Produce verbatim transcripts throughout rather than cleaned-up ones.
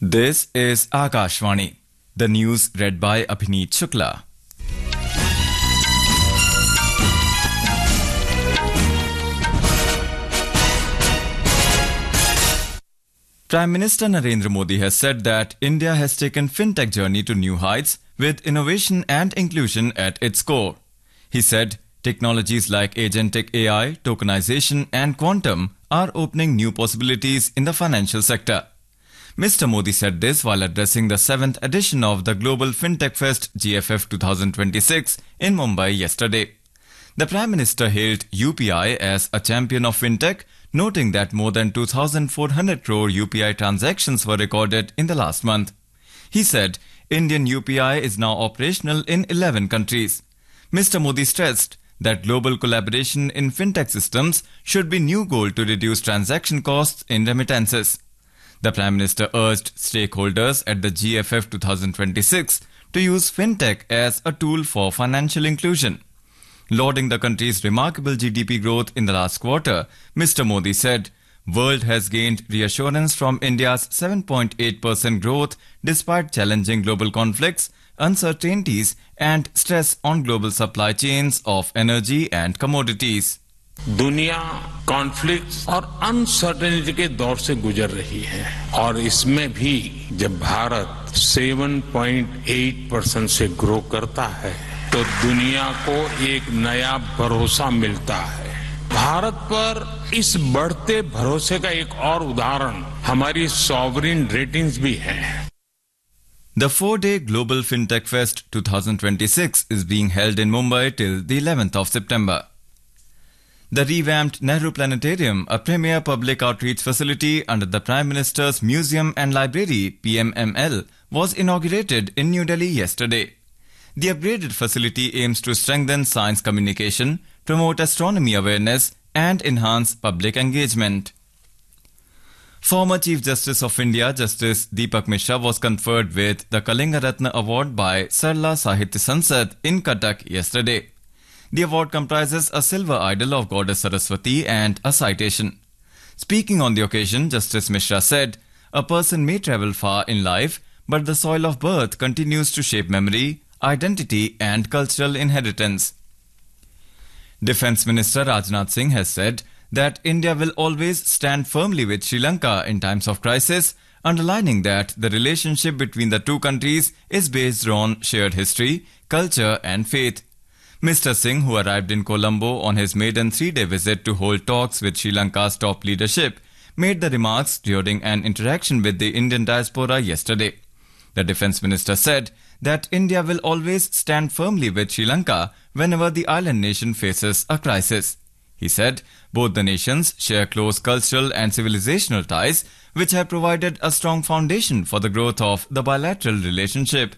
This is Akashvani. The news read by Abhineet Shukla. Prime Minister Narendra Modi has said that India has taken fintech journey to new heights with innovation and inclusion at its core. He said technologies like agentic A I, tokenization and quantum are opening new possibilities in the financial sector. Mister Modi said this while addressing the seventh edition of the Global Fintech Fest G F F twenty twenty-six in Mumbai yesterday. The Prime Minister hailed U P I as a champion of fintech, noting that more than two thousand four hundred crore U P I transactions were recorded in the last month. He said Indian U P I is now operational in eleven countries. Mister Modi stressed that global collaboration in fintech systems should be new goal to reduce transaction costs in remittances. The Prime Minister urged stakeholders at the G F F twenty twenty-six to use fintech as a tool for financial inclusion. Lauding the country's remarkable G D P growth in the last quarter, Mister Modi said, "World has gained reassurance from India's seven point eight percent growth despite challenging global conflicts, uncertainties and stress on global supply chains of energy and commodities." दुनिया conflicts और uncertainty के दौर से गुजर रही है और इसमें भी जब भारत सात पॉइंट आठ परसेंट से ग्रो करता है तो दुनिया को एक नया भरोसा मिलता है। भारत पर इस बढ़ते भरोसे का एक और उदाहरण हमारी सॉवरिन रेटिंग्स भी है। The four-day Global Fintech Fest twenty twenty-six is being held in Mumbai till the eleventh of September. The revamped Nehru Planetarium, a premier public outreach facility under the Prime Minister's Museum and Library P M M L, was inaugurated in New Delhi yesterday. The upgraded facility aims to strengthen science communication, promote astronomy awareness, and enhance public engagement. Former Chief Justice of India, Justice Deepak Mishra, was conferred with the Kalinga Ratna Award by Sarla Sahitya Sansad in Cuttack yesterday. The award comprises a silver idol of Goddess Saraswati and a citation. Speaking on the occasion, Justice Mishra said, "A person may travel far in life, but the soil of birth continues to shape memory, identity and cultural inheritance." Defence Minister Rajnath Singh has said that India will always stand firmly with Sri Lanka in times of crisis, underlining that the relationship between the two countries is based on shared history, culture and faith. Mister Singh, who arrived in Colombo on his maiden three-day visit to hold talks with Sri Lanka's top leadership, made the remarks during an interaction with the Indian diaspora yesterday. The Defence Minister said that India will always stand firmly with Sri Lanka whenever the island nation faces a crisis. He said both the nations share close cultural and civilizational ties, which have provided a strong foundation for the growth of the bilateral relationship.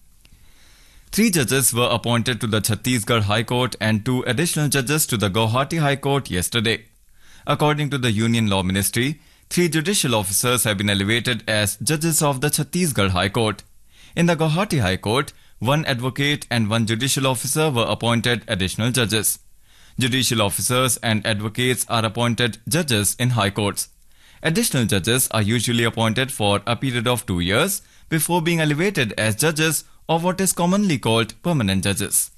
Three judges were appointed to the Chhattisgarh High Court and two additional judges to the Guwahati High Court yesterday. According to the Union Law Ministry, three judicial officers have been elevated as judges of the Chhattisgarh High Court. In the Guwahati High Court, one advocate and one judicial officer were appointed additional judges. Judicial officers and advocates are appointed judges in high courts. Additional judges are usually appointed for a period of two years before being elevated as judges or what is commonly called permanent judges.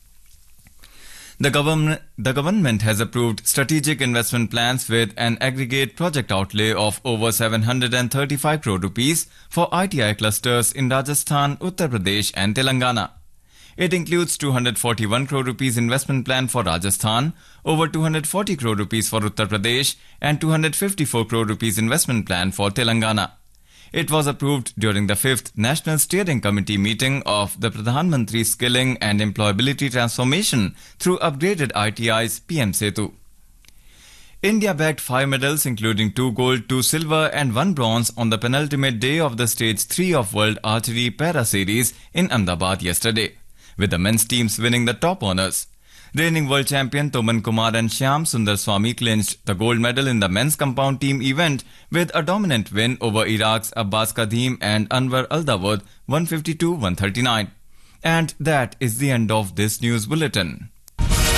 The government, the government has approved strategic investment plans with an aggregate project outlay of over seven hundred thirty-five crore rupees for I T I clusters in Rajasthan, Uttar Pradesh and Telangana. It includes two hundred forty-one crore rupees investment plan for Rajasthan, over two hundred forty crore rupees for Uttar Pradesh and two hundred fifty-four crore rupees investment plan for Telangana. It was approved during the fifth National Steering Committee meeting of the Pradhan Mantri Skilling and Employability Transformation through upgraded I T I's P M Setu. India bagged five medals including two gold, two silver and one bronze on the penultimate day of the Stage three of World Archery Para Series in Ahmedabad yesterday, with the men's teams winning the top honours. Reigning world champion Toman Kumar and Shyam Sundar Swamy clinched the gold medal in the men's compound team event with a dominant win over Iraq's Abbas Kadhim and Anwar Al-Dawood one fifty-two to one thirty-nine. And that is the end of this news bulletin.